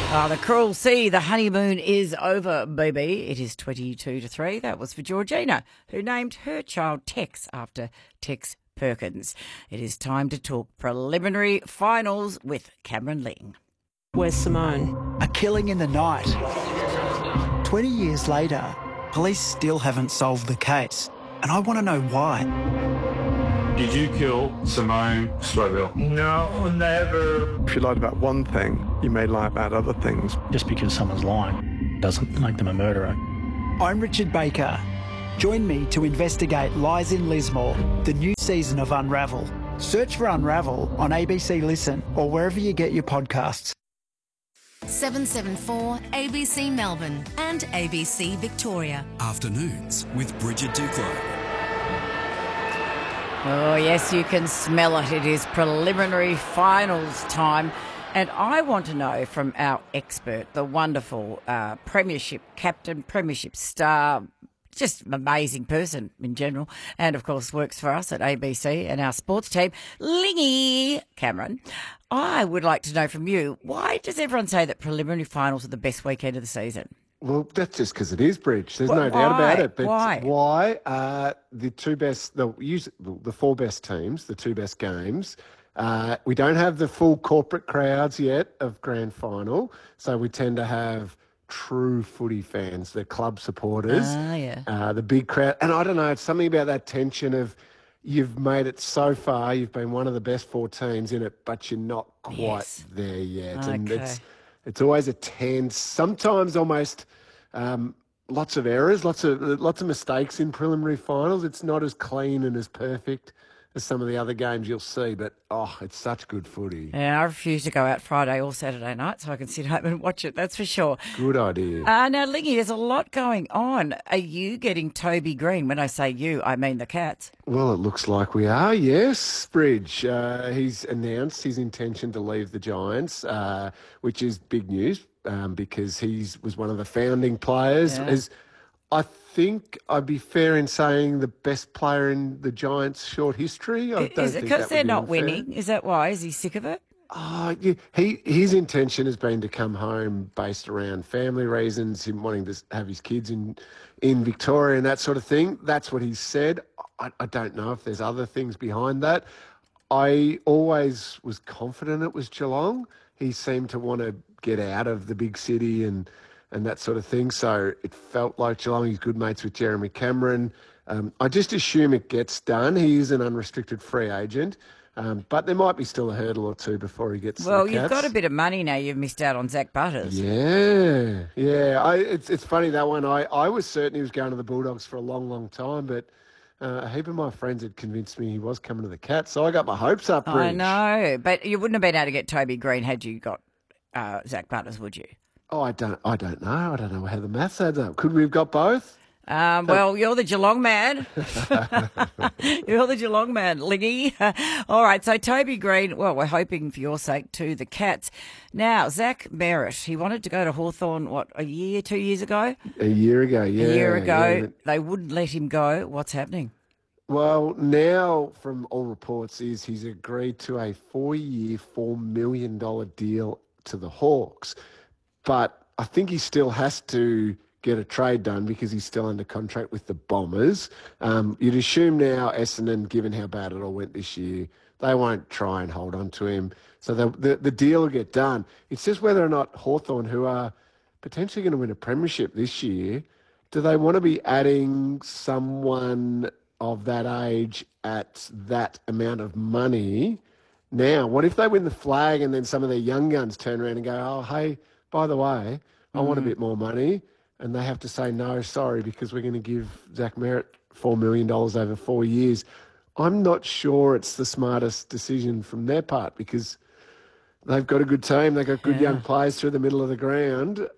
The cruel sea, the honeymoon is over, baby. It is 22-3. That was for Georgina, who named her child Tex after Tex Perkins. It is time to talk preliminary finals with Cameron Ling. Where's Simone? A killing in the night. 20 years later, police still haven't solved the case, and I want to know why. Did you kill Simone Strobel? No, never. If you lied about one thing, you may lie about other things. Just because someone's lying doesn't make them a murderer. I'm Richard Baker. Join me to investigate Lies in Lismore, the new season of Unravel. Search for Unravel on ABC Listen or wherever you get your podcasts. 774 ABC Melbourne and ABC Victoria. Afternoons with Bridget Duclos. Oh, yes, you can smell it. It is preliminary finals time. And I want to know from our expert, the wonderful premiership captain, premiership star, just an amazing person in general, and of course works for us at ABC and our sports team, Lingy Cameron. I would like to know from you, why does everyone say that preliminary finals are the best weekend of the season? Well, that's just because it is, Bridge. There's no doubt about it. But why? The two best, the four best teams, the two best games. We don't have the full corporate crowds yet of grand final, so we tend to have true footy fans, the club supporters, the big crowd. And I don't know, it's something about that tension of you've made it so far, you've been one of the best four teams in it, but you're not quite there yet. Okay. And it's always a tense, sometimes almost lots of errors, lots of mistakes in preliminary finals. It's not as clean and as perfect as some of the other games you'll see, but it's such good footy. Yeah, I refuse to go out Friday or Saturday night so I can sit home and watch it, that's for sure. Good idea. Now, Lingy, there's a lot going on. Are you getting Toby Green? When I say you, I mean the Cats. Well, it looks like we are, yes, Bridge. He's announced his intention to leave the Giants, which is big news because he was one of the founding players. Yeah. I think I'd be fair in saying the best player in the Giants' short history. Is it because they're not winning? Is that why? Is he sick of it? Yeah. His intention has been to come home based around family reasons, him wanting to have his kids in Victoria and that sort of thing. That's what he's said. I don't know if there's other things behind that. I always was confident it was Geelong. He seemed to want to get out of the big city and that sort of thing. So it felt like Geelong. He's good mates with Jeremy Cameron. I just assume it gets done. He is an unrestricted free agent, but there might be still a hurdle or two before he gets to the Cats. Well, you've got a bit of money now. You've missed out on Zach Butters. Yeah. It's funny, that one. I was certain he was going to the Bulldogs for a long, long time, but a heap of my friends had convinced me he was coming to the Cats, so I got my hopes up, Bridge. I know, but you wouldn't have been able to get Toby Green had you got Zach Butters, would you? Oh, I don't know. I don't know how the maths adds up. Could we have got both? Well, you're the Geelong man. You're the Geelong man, Lingy. All right, so Toby Green, well, we're hoping for your sake to the Cats. Now, Zach Merritt, he wanted to go to Hawthorn, 2 years ago? A year ago, yeah. A year ago. They wouldn't let him go. What's happening? Well, now, from all reports, he's agreed to a 4-year, $4 million deal to the Hawks. But I think he still has to get a trade done because he's still under contract with the Bombers. You'd assume now Essendon, given how bad it all went this year, they won't try and hold on to him. So the deal will get done. It's just whether or not Hawthorn, who are potentially going to win a premiership this year, do they want to be adding someone of that age at that amount of money now? What if they win the flag and then some of their young guns turn around and go, oh, hey, by the way, I want a bit more money, and they have to say, no, sorry, because we're going to give Zach Merritt $4 million over 4 years. I'm not sure it's the smartest decision from their part because they've got a good team. They've got good young players through the middle of the ground.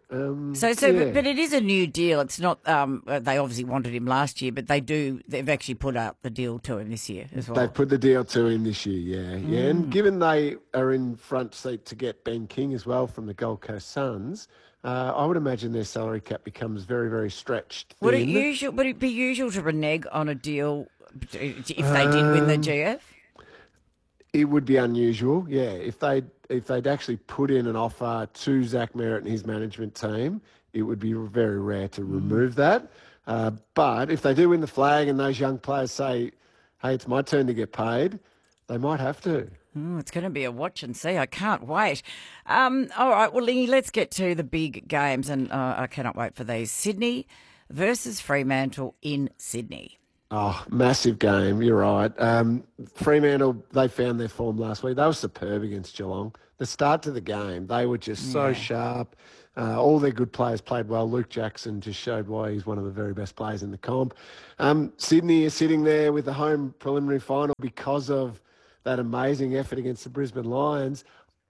But it is a new deal. It's not, they obviously wanted him last year, but they've actually put up the deal to him this year as well. They've put the deal to him this year, yeah. And given they are in front seat to get Ben King as well from the Gold Coast Suns, I would imagine their salary cap becomes very, very stretched. Would it be usual to renege on a deal if they did win the GF? It would be unusual, yeah. If they if they'd actually put in an offer to Zach Merritt and his management team, it would be very rare to remove that. But if they do win the flag and those young players say, hey, it's my turn to get paid, they might have to. It's going to be a watch and see. I can't wait. All right, well, Lingy, let's get to the big games, and I cannot wait for these. Sydney versus Fremantle in Sydney. Oh, massive game. You're right. Fremantle, they found their form last week. They were superb against Geelong. The start to the game, they were just so sharp. All their good players played well. Luke Jackson just showed why he's one of the very best players in the comp. Sydney is sitting there with the home preliminary final because of that amazing effort against the Brisbane Lions.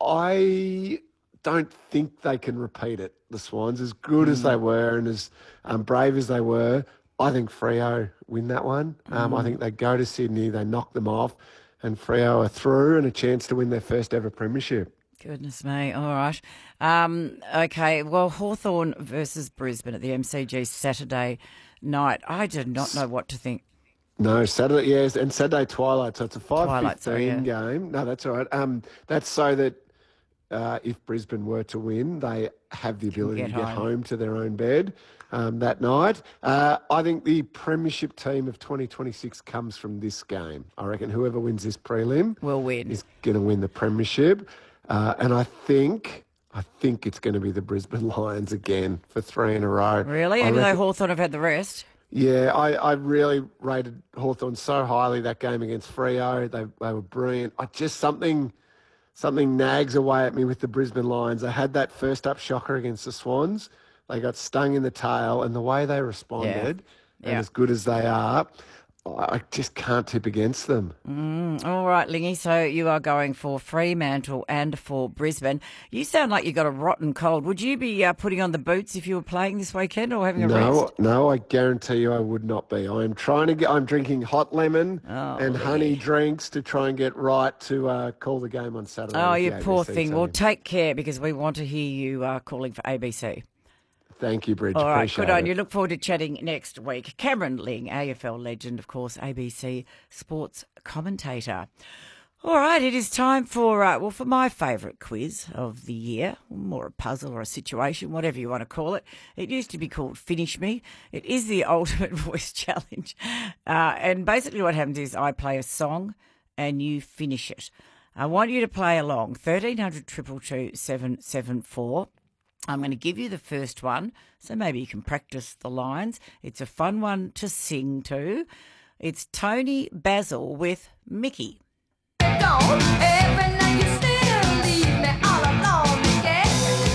I don't think they can repeat it, the Swans. As good as they were and as brave as they were, I think Freo win that one. I think they go to Sydney, they knock them off, and Freo are through and a chance to win their first ever premiership. Goodness me. All right. Okay, well, Hawthorn versus Brisbane at the MCG Saturday night. I do not know what to think. No, Saturday, yes, and Saturday twilight, so it's a 5:15 yeah. game. No, that's all right. That's so that if Brisbane were to win, they have the ability to get home to their own bed that night. I think the premiership team of 2026 comes from this game. I reckon whoever wins this prelim will win. Is going to win the premiership. And I think it's going to be the Brisbane Lions again for 3 in a row. Really? Even though Hawthorn have had the rest? Yeah, I really rated Hawthorn so highly that game against Freo. They were brilliant. Something nags away at me with the Brisbane Lions. They had that first up shocker against the Swans. They got stung in the tail, and the way they responded, and as good as they are, I just can't tip against them. All right, Lingy, so you are going for Fremantle and for Brisbane. You sound like you got a rotten cold. Would you be putting on the boots if you were playing this weekend or having a rest? No, I guarantee you I would not be. I'm drinking hot lemon and honey drinks to try and get right to call the game on Saturday. Oh, you poor thing. Well, take care because we want to hear you calling for ABC. Thank you, Bridge. All right, appreciate good on it. you. Look forward to chatting next week. Cameron Ling, AFL legend, of course, ABC sports commentator. All right, it is time for my favourite quiz of the year, more a puzzle or a situation, whatever you want to call it. It used to be called Finish Me. It is the ultimate voice challenge. And basically what happens is I play a song and you finish it. I want you to play along. 1300 222 774. I'm going to give you the first one, so maybe you can practice the lines. It's a fun one to sing to. It's Tony Basil with Mickey. Don't ever let you still leave me all alone, Mickey.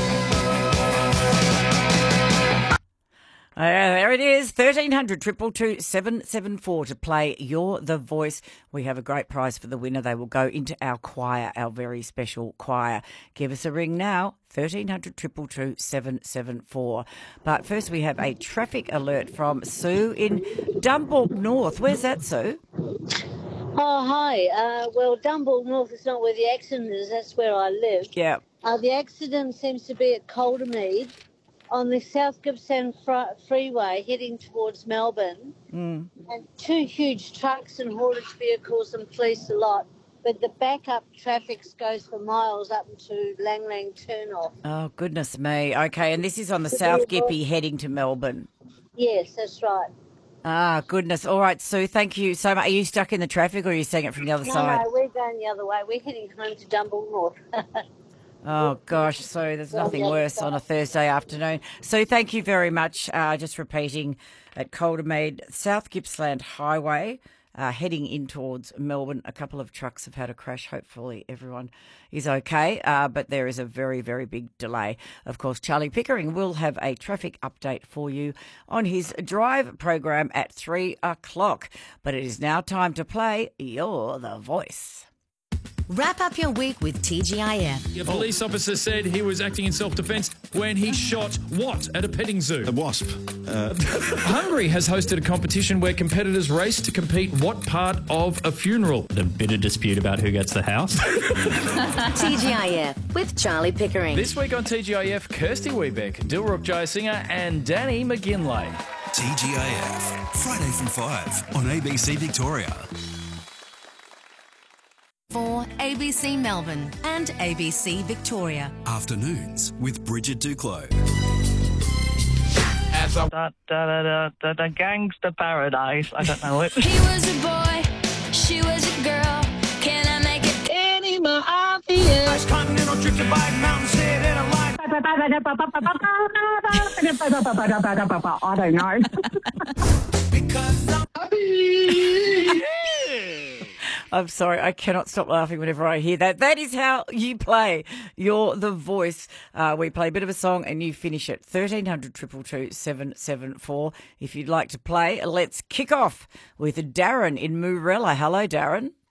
There it is, 1300 222 774 to play You're the Voice. We have a great prize for the winner. They will go into our choir, our very special choir. Give us a ring now, 1300 222 774. But first we have a traffic alert from Sue in Dumbalk North. Where's that, Sue? Oh, hi. Well, Dumbalk North is not where the accident is. That's where I live. Yeah. The accident seems to be at Caldermead on the South Gippsland Freeway heading towards Melbourne. And 2 huge trucks and haulage vehicles and police a lot. But the backup traffic goes for miles up to Lang Lang turnoff. Oh, goodness me. Okay, and this is on the South Gippy heading to Melbourne. Yes, that's right. Ah, goodness. All right, Sue, thank you so much. Are you stuck in the traffic or are you seeing it from the other side? No, we're going the other way. We're heading home to Dumbalk North. Oh, gosh, Sue, there's nothing worse on a Thursday afternoon. Sue, thank you very much. Just repeating, at Caldermead, South Gippsland Highway, heading in towards Melbourne. A couple of trucks have had a crash. Hopefully everyone is okay, but there is a very, very big delay. Of course, Charlie Pickering will have a traffic update for you on his drive program at 3 o'clock. But it is now time to play You're the Voice. Wrap up your week with TGIF. A police officer said he was acting in self-defence when he shot what at a petting zoo? A wasp. Hungary has hosted a competition where competitors race to compete what part of a funeral. A bit of dispute about who gets the house. TGIF with Charlie Pickering. This week on TGIF, Kirsty Wiebeck, Dilruk Jayasinger and Danny McGinlay. TGIF, Friday from 5 on ABC Victoria. for ABC Melbourne and ABC Victoria. Afternoons with Bridget Duclos. The gangster paradise. I don't know it. He was a boy, she was a girl. Can I make it any more obvious? Ice continental trip to bike mountain, sit in a light. I don't know. Because I'm sorry, I cannot stop laughing whenever I hear that. That is how you play. You're the voice. We play a bit of a song and you finish it. 1300 222 774. If you'd like to play, let's kick off with Darren in Moorella. Hello, Darren.